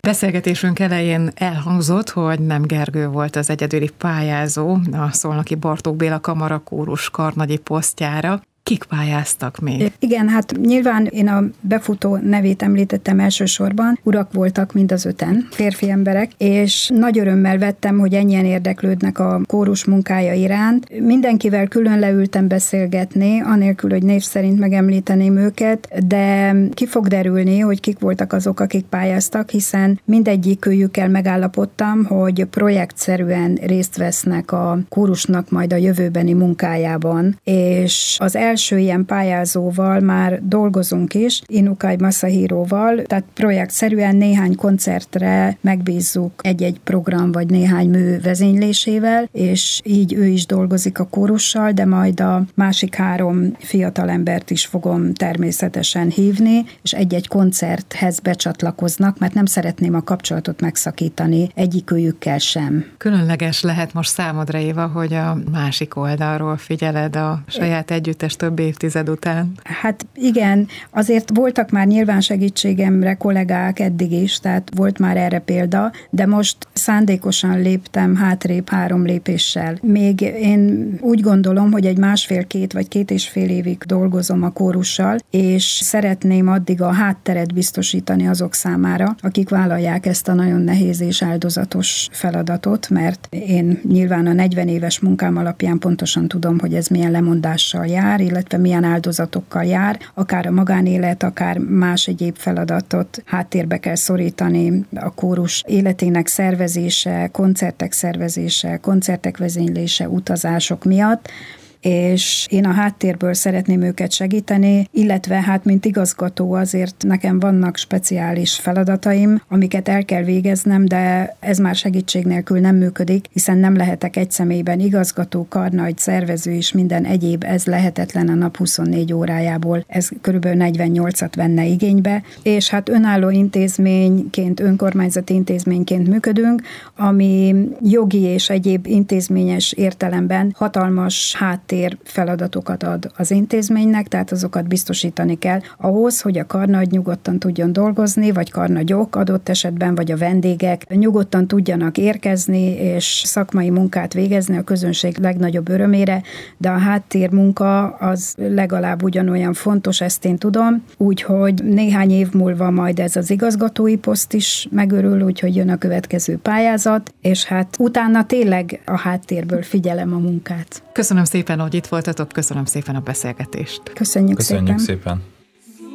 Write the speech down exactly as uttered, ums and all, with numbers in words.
Beszélgetésünk elején elhangzott, hogy nem Gergő volt az egyedüli pályázó a szolnoki Bartók Béla Kamarakórus karnagyi posztjára. Kik pályáztak még? Igen, hát nyilván én a befutó nevét említettem elsősorban, urak voltak mind az öten, férfi emberek, és nagy örömmel vettem, hogy ennyien érdeklődnek a kórus munkája iránt. Mindenkivel külön leültem beszélgetni, anélkül, hogy név szerint megemlíteném őket, de ki fog derülni, hogy kik voltak azok, akik pályáztak, hiszen mindegyikőjükkel megállapodtam, hogy projektszerűen részt vesznek a kórusnak majd a jövőbeni munkájában, és az első első ilyen pályázóval már dolgozunk is, Inukai Masahiroval, tehát projektszerűen néhány koncertre megbízzuk egy-egy program vagy néhány mű vezénylésével, és így ő is dolgozik a kórussal, de majd a másik három fiatalembert is fogom természetesen hívni, és egy-egy koncerthez becsatlakoznak, mert nem szeretném a kapcsolatot megszakítani egyikőjükkel sem. Különleges lehet most számodra, Éva, hogy a másik oldalról figyeled a saját együttes több évtized után. Hát igen, azért voltak már nyilván segítségemre kollégák eddig is, tehát volt már erre példa, de most szándékosan léptem hátrébb három lépéssel. Még én úgy gondolom, hogy egy másfél-két vagy két és fél évig dolgozom a kórussal, és szeretném addig a hátteret biztosítani azok számára, akik vállalják ezt a nagyon nehéz és áldozatos feladatot, mert én nyilván a negyven éves munkám alapján pontosan tudom, hogy ez milyen lemondással jár, illetve milyen áldozatokkal jár, akár a magánélet, akár más egyéb feladatot háttérbe kell szorítani, a kórus életének szervezése, koncertek szervezése, koncertek vezénylése, utazások miatt, és én a háttérből szeretném őket segíteni, illetve hát mint igazgató azért nekem vannak speciális feladataim, amiket el kell végeznem, de ez már segítség nélkül nem működik, hiszen nem lehetek egy személyben igazgató, karnagy, szervező és minden egyéb, ez lehetetlen a nap huszonnégy órájából, ez körülbelül negyvennyolcat venne igénybe, és hát önálló intézményként, önkormányzati intézményként működünk, ami jogi és egyéb intézményes értelemben hatalmas háttér feladatokat ad az intézménynek, tehát azokat biztosítani kell ahhoz, hogy a karnagy nyugodtan tudjon dolgozni, vagy karnagyok adott esetben, vagy a vendégek nyugodtan tudjanak érkezni, és szakmai munkát végezni a közönség legnagyobb örömére, de a háttérmunka az legalább ugyanolyan fontos, ezt én tudom, úgyhogy néhány év múlva majd ez az igazgatói poszt is megörül, úgyhogy jön a következő pályázat, és hát utána tényleg a háttérből figyelem a munkát. Köszönöm szépen, hogy itt voltatok, köszönöm szépen a beszélgetést. Köszönjük, Köszönjük szépen. szépen.